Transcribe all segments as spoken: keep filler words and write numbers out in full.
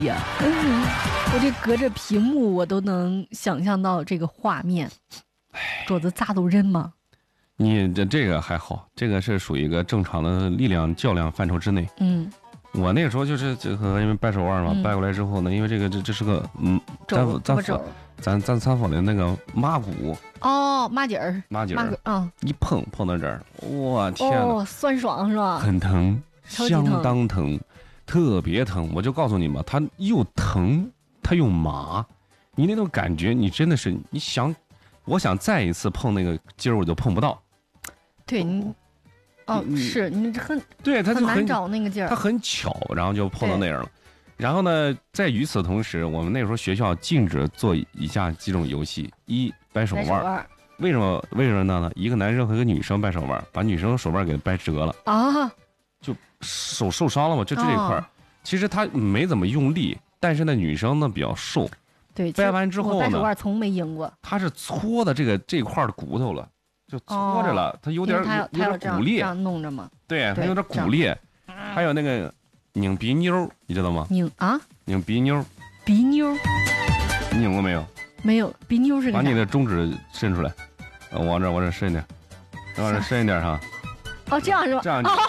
呀，嗯，我这隔着屏幕我都能想象到这个画面。肘子咋都认吗？ 你这这个还好，这个是属于一个正常的力量较量范畴之内。 嗯， 我那个时候就是这个因为掰手腕嘛，嗯、掰过来之后呢，因为这个这这是个嗯，咱咱咱咱咱说的那个马骨哦，马筋儿， 马筋儿， 嗯， 一碰碰到这儿，我天哪， 哦，酸爽是吧？ 很疼，相当疼，特别疼。我就告诉你嘛，它又疼，它又麻，你那种感觉，你真的是你想，我想再一次碰那个筋儿，我就碰不到。 对你，哦，是你很对，它就很难找那个劲儿， 它很巧，然后就碰到那样了。然后呢，在与此同时，我们那时候学校禁止做以下几种游戏：一掰手腕，为什么？为什么呢？一个男生和一个女生掰手腕，把女生的手腕给掰折了啊， 就手受伤了嘛，就这一块。哦、其实他没怎么用力，但是那女生呢比较瘦， 对， 掰完之后呢， 掰手腕从没赢过， 他是搓的这个这块的骨头了。就搓着了，它、哦、有点有有点骨裂， 这样弄着嘛。 对，它有点骨裂。还有那个拧鼻妞，你知道吗？ 拧啊？ 拧鼻妞。 鼻妞？ 你拧过没有？ 没有，鼻妞是个啥？ 把你的中指伸出来，往这往这伸一点，往这伸一点哈。 哦，这样是吧？ 这样。 哦、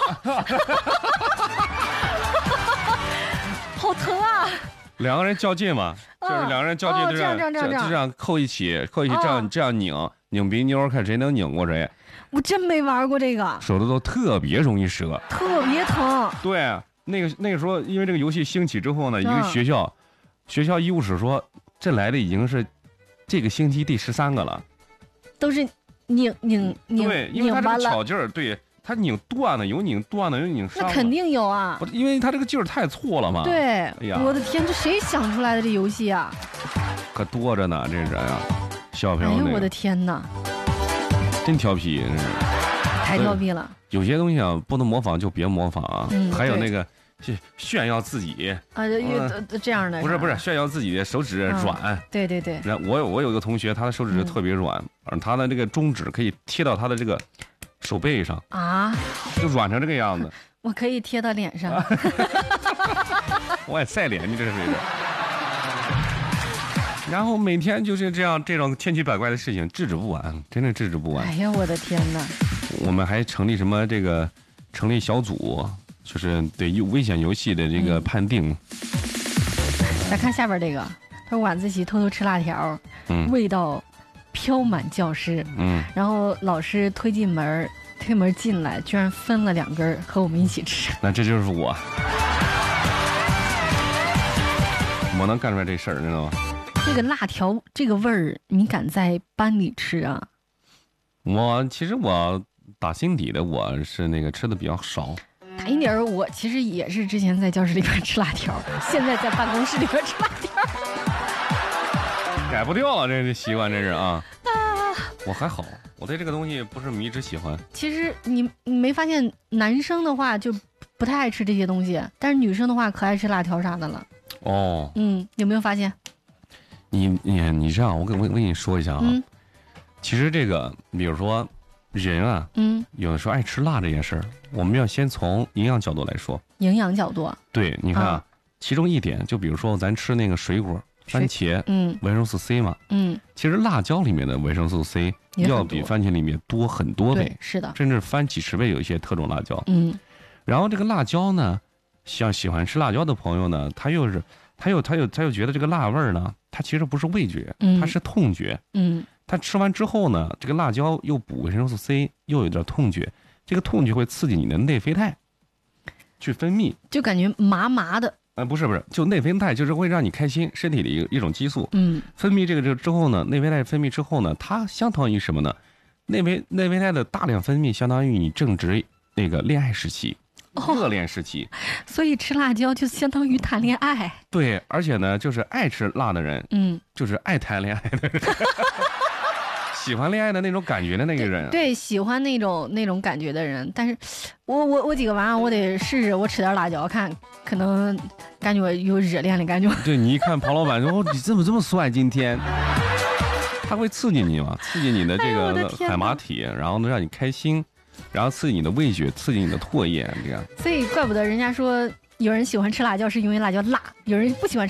好疼啊！ 两个人较劲嘛，就是两个人较劲，就这样这样这样就这样扣一起，扣一起，这样这样拧。拧鼻妞，看谁能拧过谁。 我真没玩过这个， 手指头特别容易折， 特别疼。 对，那个那个时候，因为这个游戏兴起之后呢，一个学校，学校医务室说，这来的已经是这个星期第十三个了， 都是拧拧拧， 对，因为他这个巧劲儿，对他拧断了，有拧断了，有拧伤了， 那肯定有啊， 因为他这个劲儿太错了嘛。 对， 哎呀， 我的天，这谁想出来的这游戏啊？ 可多着呢，这是呀。小朋友、那个， 哎呦我的天哪， 真调皮，真是太调皮了。 有些东西啊，不能模仿就别模仿啊。 嗯、 还有那个炫耀自己啊，嗯、这样的不是不是炫耀自己的手指软。 嗯、对对对。 我有我有个同学，他的手指特别软，而、嗯、他的这个中指可以贴到他的这个手背上啊， 就软成这个样子。 我可以贴到脸上。 我也晒脸，你这是谁的？然后每天就是这样，这种千奇百怪的事情制止不完，真的制止不完。 哎呀，我的天哪！ 我们还成立什么这个成立小组，就是对危险游戏的这个判定。 嗯、来看下边这个，他说晚自习偷偷吃辣条，嗯，味道飘满教室，嗯，然后老师推进门，推门进来，居然分了两根和我们一起吃。 那这就是我，我能干出来这事儿，你知道吗？ 这个辣条这个味儿，你敢在班里吃啊？ 我其实我打心底的我是那个吃的比较少。 打心底儿，我其实也是之前在教室里边吃辣条，现在在办公室里边吃辣条。 改不掉了，这个习惯真是啊。啊我还好，我对这个东西不是迷之喜欢。 其实你你没发现，男生的话就不太爱吃这些东西，但是女生的话可爱吃辣条啥的了。 哦。 嗯，有没有发现？ 你你你这样，我跟我跟你说一下啊，嗯、其实这个，比如说人啊，嗯，有的时候爱吃辣这件事儿，我们要先从营养角度来说。 营养角度。 对，你看啊，啊其中一点，就比如说咱吃那个水果，番茄，嗯，维生素 C 嘛，嗯，其实辣椒里面的维生素 C 要比番茄里面多很多倍， 是的， 甚至翻几十倍，有一些特种辣椒， 嗯， 然后这个辣椒呢，像喜欢吃辣椒的朋友呢，他又是。他又他又他又觉得这个辣味儿呢，它其实不是味觉，它是痛觉。嗯，他吃完之后呢，这个辣椒又补维生素 C， 又有点痛觉，这个痛觉会刺激你的内啡肽去分泌， 就感觉麻麻的。 呃，不是不是，就内啡肽就是会让你开心，身体的一一种激素。 嗯， 分泌这个之后呢，内啡肽分泌之后呢，它相当于什么呢？内啡内啡肽的大量分泌，相当于你正值那个恋爱时期。热恋时期、哦， 所以吃辣椒就相当于谈恋爱。 对，而且呢，就是爱吃辣的人，嗯，就是爱谈恋爱的人，喜欢恋爱的那种感觉的那个人。 对，对喜欢那种那种感觉的人。但是我我我几个晚上我得试试，我吃点辣椒，看可能感觉有热恋的感觉。 对，你一看庞老板说：“哦，你怎么这么帅？今天。”他会刺激你嘛？刺激你的这个海马体，然后呢让你开心。然后刺激你的味觉，刺激你的唾液，这样。 所以怪不得人家说有人喜欢吃辣椒是因为辣椒辣，有人不喜欢吃